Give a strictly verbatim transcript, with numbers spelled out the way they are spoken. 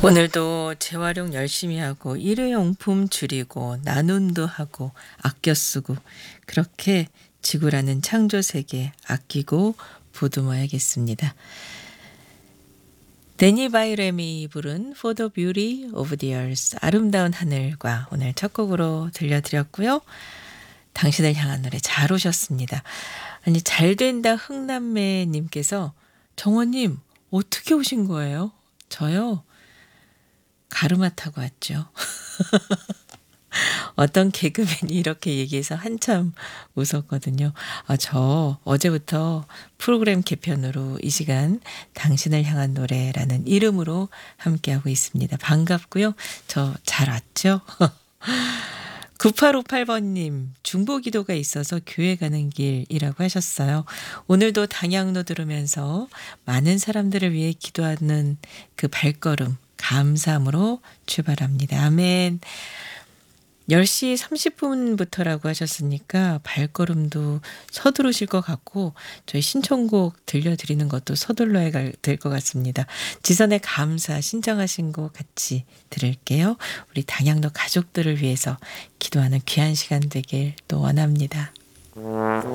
오늘도 재활용 열심히 하고 일회용품 줄이고 나눔도 하고 아껴 쓰고 그렇게 지구라는 창조 세계 아끼고 보듬어야겠습니다. 데니 바이램이 부른 For the Beauty of the Earth 아름다운 하늘과 오늘 첫 곡으로 들려드렸고요. 당신을 향한 노래 잘 오셨습니다. 아니 잘된다 흥남매님께서 정원님 어떻게 오신 거예요? 저요? 가르마 타고 왔죠. 어떤 개그맨이 이렇게 얘기해서 한참 웃었거든요. 아, 저 어제부터 프로그램 개편으로 이 시간 당신을 향한 노래라는 이름으로 함께하고 있습니다. 반갑고요. 저 잘 왔죠? 구팔오팔 번님 중보기도가 있어서 교회 가는 길이라고 하셨어요. 오늘도 당양로 들으면서 많은 사람들을 위해 기도하는 그 발걸음 감사함으로 출발합니다. 아멘. 열 시 삼십 분부터라고 하셨으니까 발걸음도 서두르실 것 같고 저희 신청곡 들려드리는 것도 서둘러야 될 것 같습니다. 지선의 감사 신청하신 곡 같이 들을게요. 우리 당양로 가족들을 위해서 기도하는 귀한 시간 되길 또 원합니다.